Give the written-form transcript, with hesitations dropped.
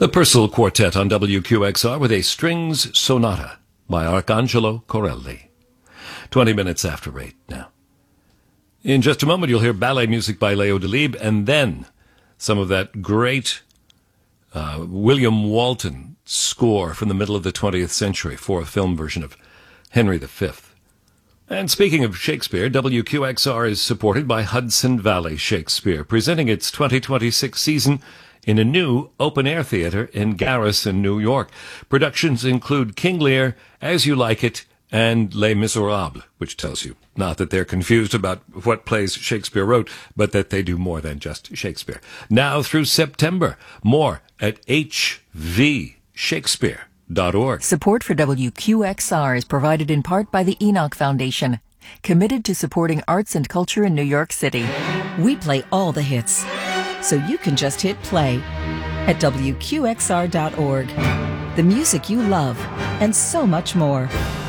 The Purcell Quartet on WQXR with a Strings Sonata by Arcangelo Corelli. 20 minutes after 8 now. In just a moment, you'll hear ballet music by Leo Delibes, and then some of that great William Walton score from the middle of the 20th century for a film version of Henry V. And speaking of Shakespeare, WQXR is supported by Hudson Valley Shakespeare, presenting its 2026 season in a new open-air theater in Garrison, New York. Productions include King Lear, As You Like It, and Les Miserables, which tells you not that they're confused about what plays Shakespeare wrote, but that they do more than just Shakespeare. Now through September, more at hvshakespeare.org. Support for WQXR is provided in part by the Enoch Foundation, committed to supporting arts and culture in New York City. We play all the hits, so you can just hit play at WQXR.org. The music you love, and so much more.